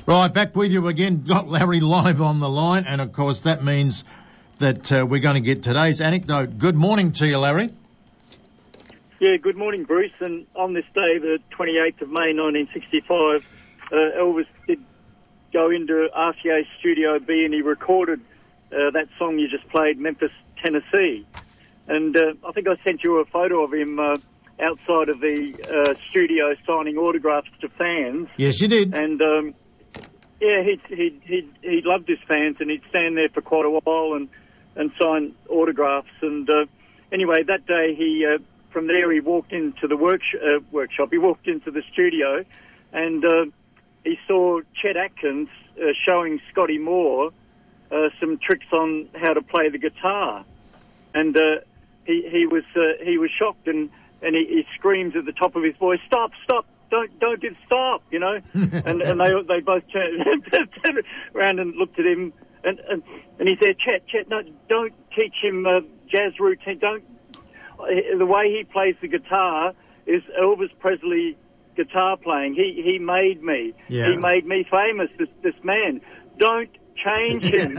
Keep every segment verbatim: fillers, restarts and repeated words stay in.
Right, back with you again. Got Larry live on the line, and of course that means that uh, we're going to get today's anecdote. Good morning to you, Larry. Yeah, good morning, Bruce. And on this day, the twenty-eighth of May, nineteen sixty-five, uh, Elvis did go into R C A's Studio B and he recorded uh, that song you just played, Memphis, Tennessee. And uh, I think I sent you a photo of him uh, outside of the uh, studio signing autographs to fans. Yes, you did. And um, yeah, he he he he loved his fans, and he'd stand there for quite a while and and sign autographs. And uh, anyway, that day he uh, from there he walked into the work uh, workshop. He walked into the studio, and uh, he saw Chet Atkins uh, showing Scotty Moore uh, some tricks on how to play the guitar, and uh, he he was uh, he was shocked, and and he, he screams at the top of his voice, "Stop! Stop! Don't don't do stop!" You know, and and they they both turned, turned around and looked at him, and and, and he said, "Chet, Chet, no, don't teach him uh, jazz routine. Don't. The way he plays the guitar is Elvis Presley guitar playing. He he made me. Yeah. He made me famous. This this man. Don't change him."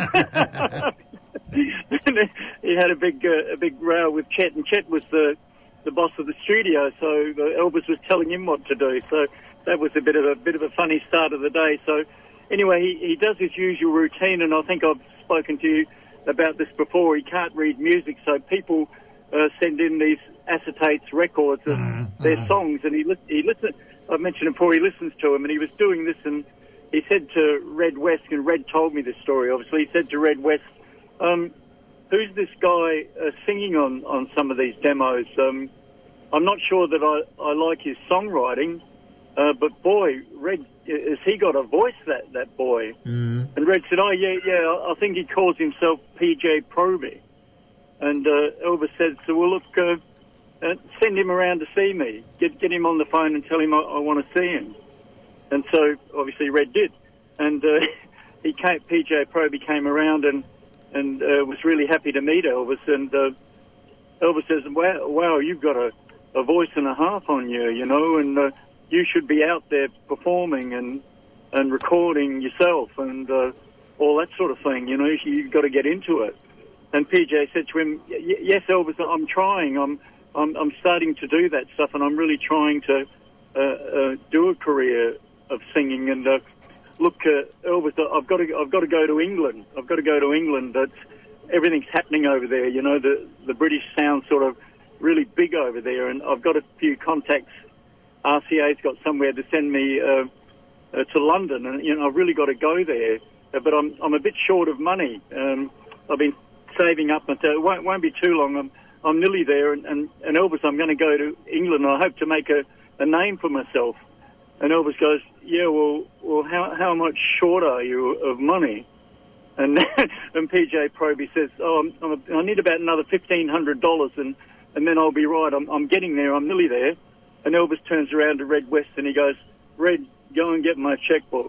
He had a big uh, a big row with Chet, and Chet was the the boss of the studio, so uh, Elvis was telling him what to do. So that was a bit of a bit of a funny start of the day. So anyway, he, he does his usual routine, and I think I've spoken to you about this before. He can't read music, so people uh, send in these acetates, records of mm, their mm. songs, and he li- he listens. I've mentioned before, he listens to them, and he was doing this, and he said to Red West, and Red told me this story, obviously, he said to Red West, um, who's this guy uh, singing on, on some of these demos? Um, I'm not sure that I, I like his songwriting, uh, but boy, Red, has he got a voice, that, that boy? Mm. And Red said, oh, yeah, yeah, I think he calls himself P J Proby. And uh, Elvis said, so, well, look, uh, uh, send him around to see me. Get get him on the phone and tell him I, I want to see him. And so, obviously, Red did. And uh, he came, P J Proby came around and and uh, was really happy to meet Elvis. And uh, Elvis says, wow, wow, you've got a, a voice and a half on you, you know, and uh, you should be out there performing and and recording yourself and uh, all that sort of thing, you know, you've got to get into it. And P J said to him, yes, Elvis, I'm trying, I'm, I'm, I'm starting to do that stuff, and I'm really trying to uh, uh, do a career of singing. And uh, look, uh, Elvis, I've got to, I've got to go to England. I've got to go to England. But everything's happening over there. You know, the the British sound sort of really big over there, and I've got a few contacts. R C A's got somewhere to send me uh, uh, to London, and you know, I've really got to go there. Uh, but I'm I'm a bit short of money. Um, I've been saving up, and it won't, won't be too long. I'm I'm nearly there, and, and, and Elvis, I'm going to go to England, and I hope to make a, a name for myself. And Elvis goes, yeah, well, well, how how much short are you of money? And and P J Proby says, oh, I'm, I'm a, I need about another fifteen hundred dollars, and and then I'll be right. I'm I'm getting there. I'm nearly there. And Elvis turns around to Red West, and he goes, Red, go and get my checkbook.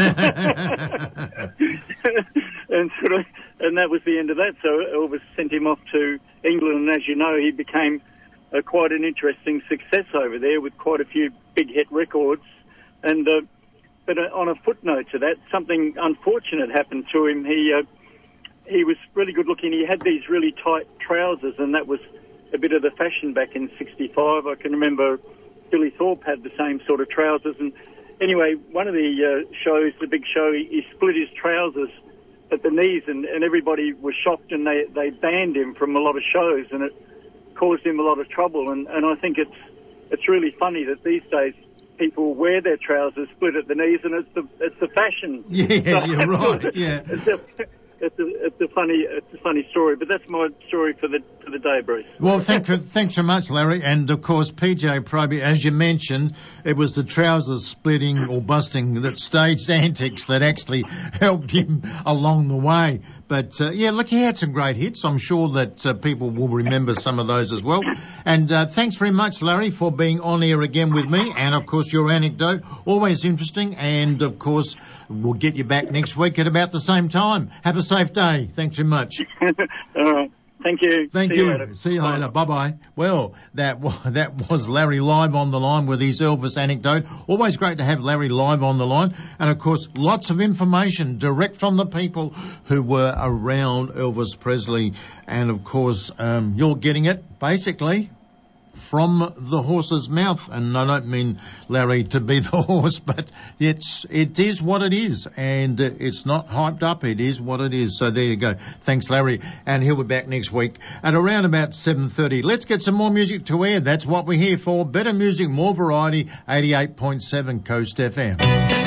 and sort of, and that was the end of that. So Elvis sent him off to England, and as you know, he became uh, quite an interesting success over there with quite a few big hit records. And uh, but uh, on a footnote to that, something unfortunate happened to him. He uh, he was really good looking. He had these really tight trousers, and that was a bit of the fashion back in sixty-five. I can remember Billy Thorpe had the same sort of trousers. And anyway, one of the uh, shows, the big show, he, he split his trousers at the knees, and, and everybody was shocked, and they, they banned him from a lot of shows, and it caused him a lot of trouble. And, and I think it's it's really funny that these days people wear their trousers split at the knees, and it's the it's the fashion. Yeah, so, you're right. Yeah, it's a, it's a it's a funny it's a funny story, but that's my story for the for the day, Bruce. Well, thanks thanks so much, Larry. And of course, P J Proby, as you mentioned, it was the trousers splitting or busting, that staged antics that actually helped him along the way. But uh, yeah, look, he had some great hits. I'm sure that uh, people will remember some of those as well. And uh, thanks very much, Larry, for being on air again with me. And of course, your anecdote, always interesting. And of course, we'll get you back next week at about the same time. Have a safe day. Thanks very much. All right. Thank you. Thank See you. you later. See you Bye. later. Bye-bye. Well, that wa- that was Larry live on the line with his Elvis anecdote. Always great to have Larry live on the line. And, of course, lots of information direct from the people who were around Elvis Presley. And, of course, um, you're getting it, basically, from the horse's mouth. And I don't mean Larry to be the horse, but it's it is what it is, and uh, it's not hyped up. It is what it is. So there you go. Thanks, Larry, and he'll be back next week at around about seven thirty. Let's get some more music to air. That's what we're here for. Better music, more variety. eighty-eight point seven Coast F M.